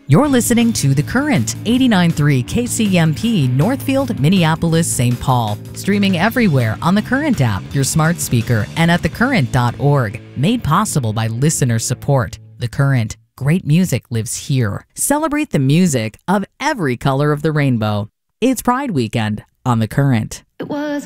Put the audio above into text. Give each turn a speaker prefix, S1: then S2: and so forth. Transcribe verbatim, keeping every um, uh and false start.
S1: You're listening to The Current, eighty-nine point three K C M P, Northfield, Minneapolis, Saint Paul. Streaming everywhere on The Current app, your smart speaker, and at the current dot org. Made possible by listener support. The Current. Great music lives here. Celebrate the music of every color of the rainbow. It's Pride Weekend on The Current.
S2: It was